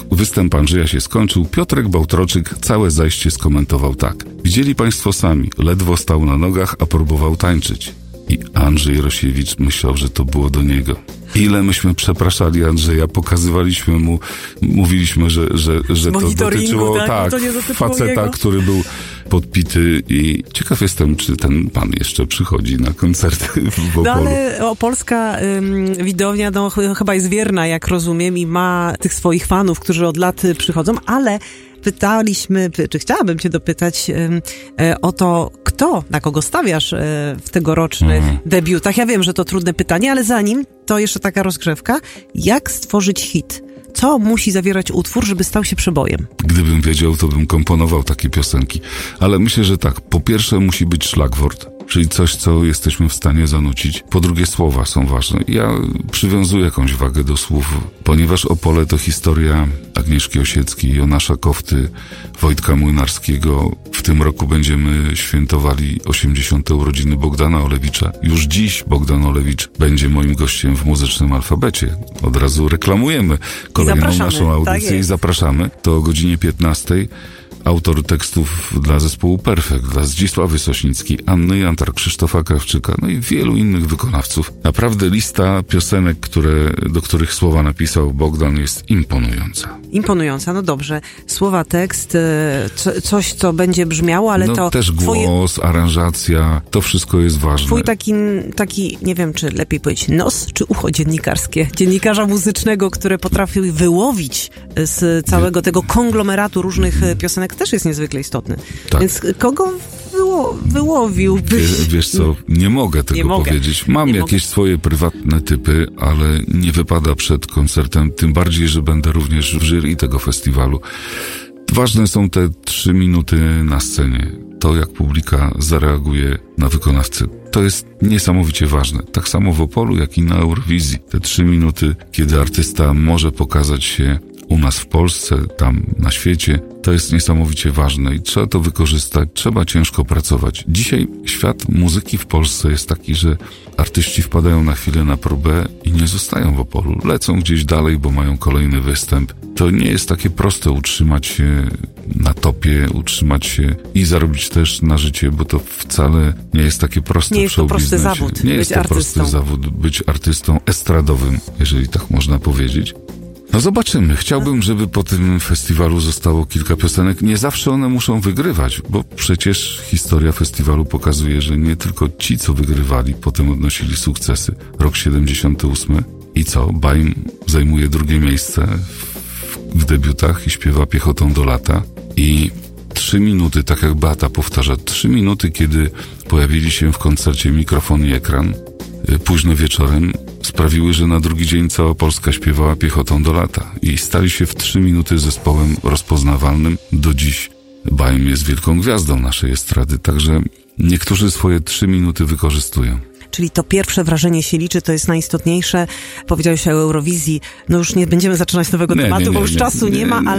występ Andrzeja się skończył, Piotrek Bałtroczyk całe zajście skomentował tak. Widzieli państwo sami, ledwo stał na nogach, a próbował tańczyć. I Andrzej Rosiewicz myślał, że to było do niego. Ile myśmy przepraszali Andrzeja, pokazywaliśmy mu, mówiliśmy, że to dotyczyło to nie dotyczyło faceta, jego. który był podpity i ciekaw jestem, czy ten pan jeszcze przychodzi na koncerty w Opolu. No ale opolska widownia chyba jest wierna, jak rozumiem, i ma tych swoich fanów, którzy od lat przychodzą, ale pytaliśmy, czy chciałabym cię dopytać o to, na kogo stawiasz w tegorocznych debiutach. Ja wiem, że to trudne pytanie, ale zanim, to jeszcze taka rozgrzewka. Jak stworzyć hit? Co musi zawierać utwór, żeby stał się przebojem? Gdybym wiedział, to bym komponował takie piosenki. Ale myślę, że tak. Po pierwsze musi być szlagwort, czyli coś, co jesteśmy w stanie zanucić. Po drugie, słowa są ważne. Ja przywiązuję jakąś wagę do słów, ponieważ Opole to historia Agnieszki Osieckiej, Jonasza Kofty, Wojtka Młynarskiego. W tym roku będziemy świętowali 80. urodziny Bogdana Olewicza. Już dziś Bogdan Olewicz będzie moim gościem w Muzycznym Alfabecie. Od razu reklamujemy kolejną naszą audycję i zapraszamy. To o godzinie 15. Autor tekstów dla zespołu Perfekt, dla Zdzisławy Sośnickiej, Anny Jantar, Krzysztofa Krawczyka, no i wielu innych wykonawców. Naprawdę lista piosenek, do których słowa napisał Bogdan, jest imponująca. Imponująca, no dobrze. Słowa, tekst, coś, co będzie brzmiało, ale to... też głos, aranżacja, to wszystko jest ważne. Twój taki, nie wiem, czy lepiej powiedzieć nos, czy ucho dziennikarskie. Dziennikarza muzycznego, które potrafi wyłowić z całego tego konglomeratu różnych piosenek, też jest niezwykle istotny. Tak. Więc kogo wyłowił? Wiesz co, nie mogę tego powiedzieć. Mam jakieś swoje prywatne typy, ale nie wypada przed koncertem, tym bardziej, że będę również w jury tego festiwalu. Ważne są te 3 minuty na scenie. To, jak publika zareaguje na wykonawcę. To jest niesamowicie ważne. Tak samo w Opolu, jak i na Eurowizji. Te 3 minuty, kiedy artysta może pokazać się u nas w Polsce, tam na świecie, to jest niesamowicie ważne i trzeba to wykorzystać, trzeba ciężko pracować. Dzisiaj świat muzyki w Polsce jest taki, że artyści wpadają na chwilę na próbę i nie zostają w Opolu. Lecą gdzieś dalej, bo mają kolejny występ. To nie jest takie proste utrzymać się na topie, utrzymać się i zarobić też na życie, bo to wcale nie jest takie proste. Nie jest to prosty zawód. Nie jest to prosty zawód być artystą estradowym, jeżeli tak można powiedzieć. No zobaczymy. Chciałbym, żeby po tym festiwalu zostało kilka piosenek. Nie zawsze one muszą wygrywać, bo przecież historia festiwalu pokazuje, że nie tylko ci, co wygrywali, potem odnosili sukcesy. Rok 78 i co? Baim zajmuje 2. miejsce w debiutach i śpiewa Piechotą do lata. I 3 minuty, tak jak Beata powtarza, 3 minuty, kiedy pojawili się w koncercie mikrofon i ekran, późno wieczorem, sprawiły, że na drugi dzień cała Polska śpiewała Piechotą do lata i stali się w 3 minuty zespołem rozpoznawalnym. Do dziś Baim jest wielką gwiazdą naszej estrady, także niektórzy swoje 3 minuty wykorzystują. Czyli to pierwsze wrażenie się liczy, to jest najistotniejsze. Powiedziałeś o Eurowizji, no już nie będziemy zaczynać nowego tematu, bo już czasu nie ma,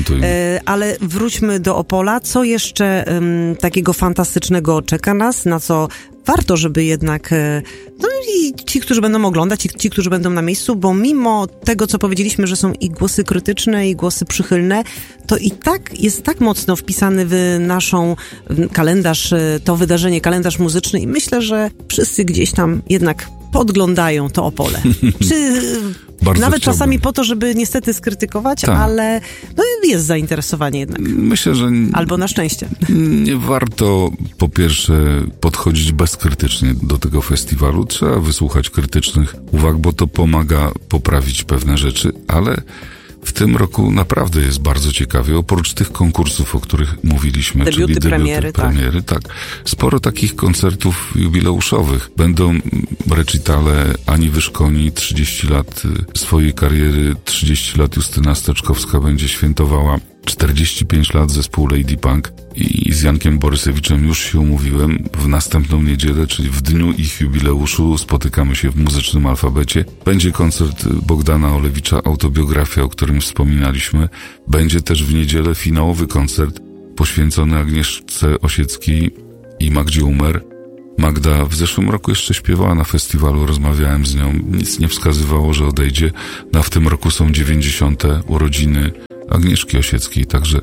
ale wróćmy do Opola. Co jeszcze takiego fantastycznego czeka nas, na co warto, żeby jednak, no i ci, którzy będą oglądać, i ci, którzy będą na miejscu, bo mimo tego, co powiedzieliśmy, że są i głosy krytyczne, i głosy przychylne, to i tak jest tak mocno wpisany w naszą kalendarz, to wydarzenie, kalendarz muzyczny i myślę, że wszyscy gdzieś tam jednak podglądają to Opole. Czy bardzo nawet chciałbym. Czasami po to, żeby niestety skrytykować, tak. Ale no jest zainteresowanie jednak. Myślę, że albo na szczęście. Nie warto po pierwsze podchodzić bezkrytycznie do tego festiwalu. Trzeba wysłuchać krytycznych uwag, bo to pomaga poprawić pewne rzeczy, ale w tym roku naprawdę jest bardzo ciekawie. Oprócz tych konkursów, o których mówiliśmy, czyli debiuty, premiery, tak. Sporo takich koncertów jubileuszowych. Będą recitale Ani Wyszkoni, 30 lat swojej kariery, 30 lat Justyna Steczkowska będzie świętowała 45 lat zespół Lady Punk i z Jankiem Borysewiczem już się umówiłem. W następną niedzielę, czyli w dniu ich jubileuszu, spotykamy się w Muzycznym Alfabecie. Będzie koncert Bogdana Olewicza, autobiografia, o którym wspominaliśmy. Będzie też w niedzielę finałowy koncert poświęcony Agnieszce Osieckiej i Magdzie Umer. Magda w zeszłym roku jeszcze śpiewała na festiwalu, rozmawiałem z nią, nic nie wskazywało, że odejdzie. A w tym roku są 90. urodziny Agnieszki Osieckiej, także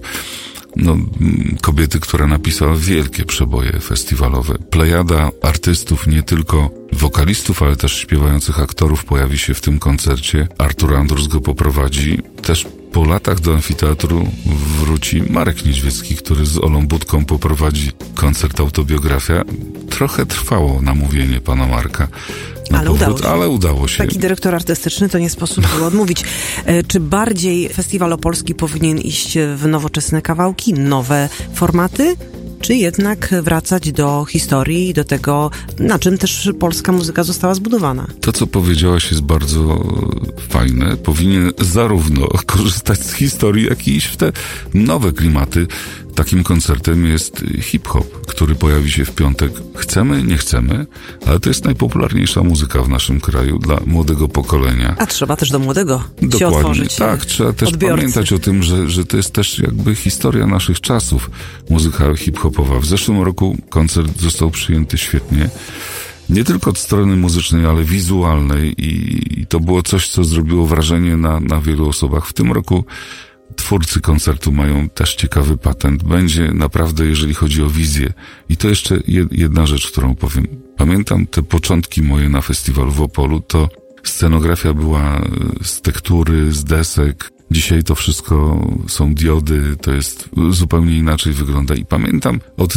kobiety, która napisała wielkie przeboje festiwalowe. Plejada artystów, nie tylko wokalistów, ale też śpiewających aktorów pojawi się w tym koncercie. Artur Andrus go poprowadzi. Też po latach do amfiteatru wróci Marek Niedźwiecki, który z Olą Budką poprowadzi koncert Autobiografia. Trochę trwało namówienie pana Marka. Ale udało się. Taki dyrektor artystyczny to nie sposób było odmówić. Czy bardziej Festiwal Opolski powinien iść w nowoczesne kawałki, nowe formaty? Czy jednak wracać do historii i do tego, na czym też polska muzyka została zbudowana? To, co powiedziałaś, jest bardzo fajne. Powinien zarówno korzystać z historii, jak i iść w te nowe klimaty. Takim koncertem jest hip-hop, który pojawi się w piątek. Chcemy, nie chcemy, ale to jest najpopularniejsza muzyka w naszym kraju dla młodego pokolenia. A trzeba też do młodego się otworzyć. Tak, trzeba też pamiętać o tym, że to jest też jakby historia naszych czasów, muzyka hip-hopowa. W zeszłym roku koncert został przyjęty świetnie. Nie tylko od strony muzycznej, ale wizualnej i to było coś, co zrobiło wrażenie na wielu osobach. W tym roku twórcy koncertu mają też ciekawy patent. Będzie naprawdę, jeżeli chodzi o wizję. I to jeszcze jedna rzecz, którą powiem. Pamiętam te początki moje na festiwalu w Opolu, to scenografia była z tektury, z desek. Dzisiaj to wszystko są diody, to jest zupełnie inaczej wygląda. I pamiętam, od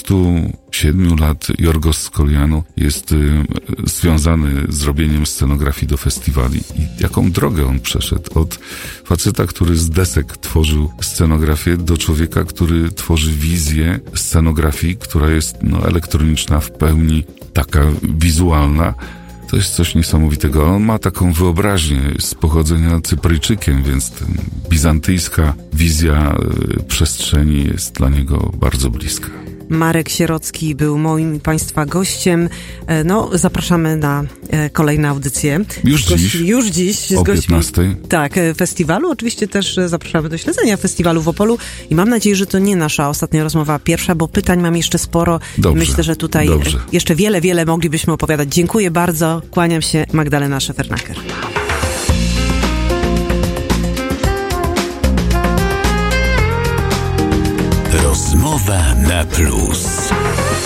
27 lat Jorgos Skolianu jest związany z robieniem scenografii do festiwali. I jaką drogę on przeszedł? Od faceta, który z desek tworzył scenografię, do człowieka, który tworzy wizję scenografii, która jest elektroniczna, w pełni taka wizualna. To jest coś niesamowitego. On ma taką wyobraźnię z pochodzenia Cypryjczykiem, więc bizantyjska wizja przestrzeni jest dla niego bardzo bliska. Marek Sierocki był moim i Państwa gościem. Zapraszamy na kolejne audycje. Już dziś. O 15:00. Tak, festiwalu. Oczywiście też zapraszamy do śledzenia festiwalu w Opolu i mam nadzieję, że to nie nasza ostatnia rozmowa pierwsza, bo pytań mam jeszcze sporo. Dobrze, myślę, że tutaj jeszcze wiele moglibyśmy opowiadać. Dziękuję bardzo. Kłaniam się. Magdalena Szefernaker. Rozmowa na plus.